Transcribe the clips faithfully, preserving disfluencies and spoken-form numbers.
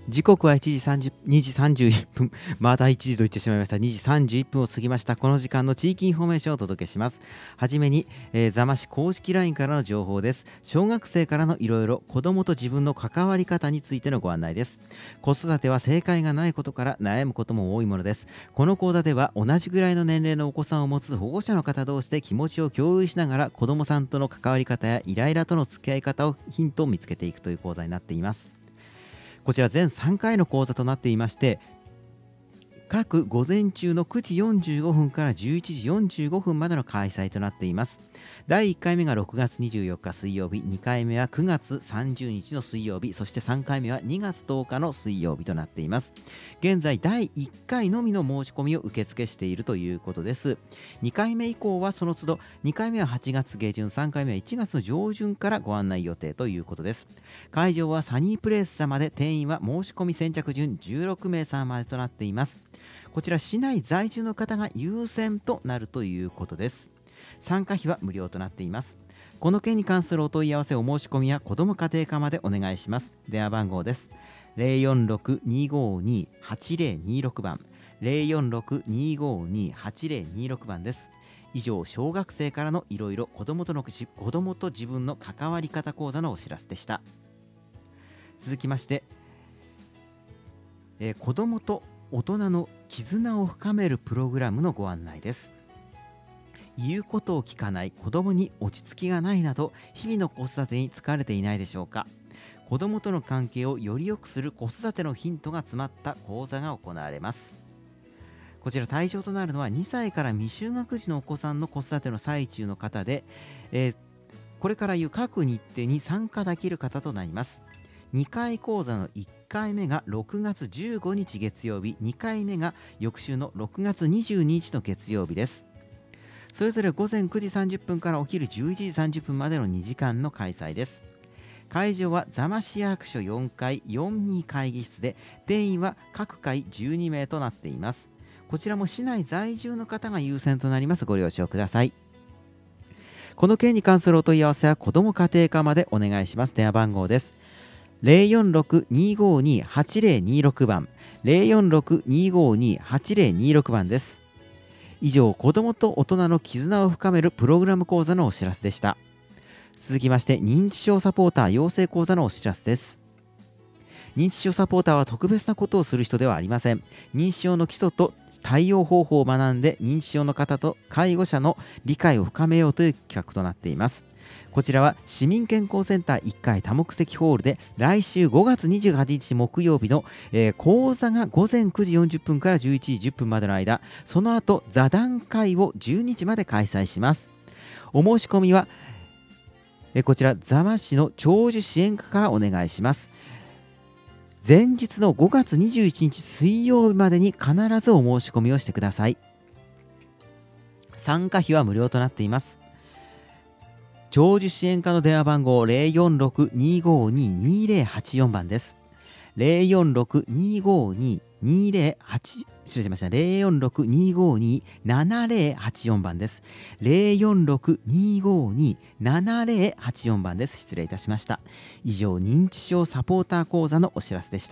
時刻はいちじさんじゅう、にじさんじゅういっぷん、またいちじと言ってしまいました。にじさんじゅういっぷんを過ぎました。この時間の地域インフォメーションをお届けします。はじめに、えー、座間市公式 ライン からの情報です。小学生からのいろいろ子供と自分の関わり方についてのご案内です。子育ては正解がないことから悩むことも多いものです。この講座では同じぐらいの年齢のお子さんを持つ保護者の方同士で気持ちを共有しながら子供さんとの関わり方やイライラとの付き合い方をヒントを見つけていくという講座になっています。こちら全さんかいの講座となっていまして、各午前中のくじよんじゅうごふんからじゅういちじよんじゅうごふんまでの開催となっています。だいいっかいめがろくがつにじゅうよっか水曜日、にかいめはくがつさんじゅうにちの水曜日、そしてさんかいめはにがつとおかの水曜日となっています。現在だいいっかいのみの申し込みを受付しているということです。にかいめ以降はその都度、にかいめははちがつげじゅん、さんかいめはいちがつの上旬からご案内予定ということです。会場はサニープレイス様で、定員は申し込み先着順じゅうろくめいさまでとなっています。こちら市内在住の方が優先となるということです。参加費は無料となっています。この件に関するお問い合わせ、お申し込みは子ども家庭課までお願いします。電話番号です。ゼロよんろく にーごーにー はちゼロにーろく 番、ゼロよんろく にーごーにー はちゼロにーろく 番です。以上、小学生からのいろいろ子どもとの子供と自分の関わり方講座のお知らせでした。続きまして、えー、子どもと大人の絆を深めるプログラムのご案内です。言うことを聞かない、子供に落ち着きがないなど、日々の子育てに疲れていないでしょうか。子供との関係をより良くする子育てのヒントが詰まった講座が行われます。こちら対象となるのはにさいから未就学児のお子さんの子育ての最中の方で、えー、これからいう各日程に参加できる方となります。にかい講座のいっかいめがろくがつじゅうごにち月曜日、にかいめが翌週のろくがつにじゅうににちの月曜日です。それぞれ午前くじさんじゅっぷんからお昼じゅういちじさんじゅっぷんまでのにじかんの開催です。会場は座間市役所よんかいよんじゅうに会議室で、定員は各回じゅうにめいとなっています。こちらも市内在住の方が優先となります。ご了承ください。この件に関するお問い合わせは子ども家庭課までお願いします。電話番号です。ゼロよんろく にーごーにー はちゼロにーろく 番、ゼロよんろく にーごーにー はちゼロにーろく 番です。以上、子どもと大人の絆を深めるプログラム講座のお知らせでした。続きまして、認知症サポーター養成講座のお知らせです。認知症サポーターは特別なことをする人ではありません。認知症の基礎と対応方法を学んで、認知症の方と介護者の理解を深めようという企画となっています。こちらは市民健康センターいっかい多目的ホールで、来週ごがつにじゅうはちにち木曜日の、えー、講座がごぜんくじよんじゅっぷんからじゅういちじじゅっぷんまでの間、その後座談会をじゅうにちまで開催します。お申し込みは、えー、こちら座間市の長寿支援課からお願いします。前日のごがつにじゅういちにち水曜日までに必ずお申し込みをしてください。参加費は無料となっています。長寿支援課の電話番号 ゼロよんろく にーごーにー にーゼロはちよん 番です。ゼロよんろく にーごーにー にーゼロはち、失礼しました。ゼロよんろく にーごーにー ななゼロはちよん 番です。ゼロよんろく にーごーにー ななゼロはちよん 番です。失礼いたしました。以上、認知症サポーター講座のお知らせでした。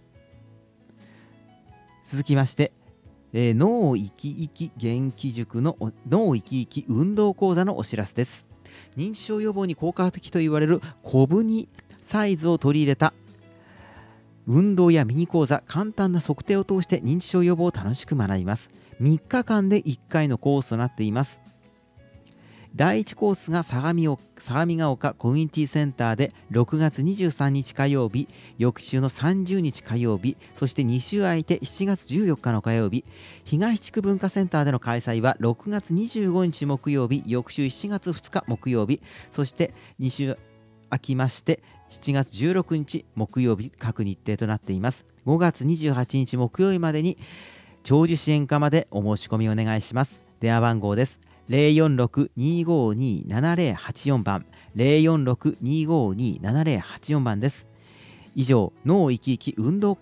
続きまして、えー、脳生き生き元気塾の脳生き生き運動講座のお知らせです。認知症予防に効果的と言われる小ぶにサイズを取り入れた運動やミニ講座、簡単な測定を通して認知症予防を楽しく学びます。みっかかんでいっかいのコースとなっています。だいいちコースが相模相模が丘コミュニティセンターでろくがつにじゅうさんにち火曜日、翌週のさんじゅうにち火曜日、そしてに週空いてしちがつじゅうよっかの火曜日、東地区文化センターでの開催はろくがつにじゅうごにち木曜日、翌週しちがつふつか木曜日、そしてに週空きましてしちがつじゅうろくにち木曜日、各日程となっています。ごがつにじゅうはちにち木曜日までに長寿支援課までお申し込みお願いします。電話番号です。ゼロよんろく にーごーにー ななゼロはちよん 番、ゼロよんろく にーごーにー ななゼロはちよん 番です。以上、脳生き生き運動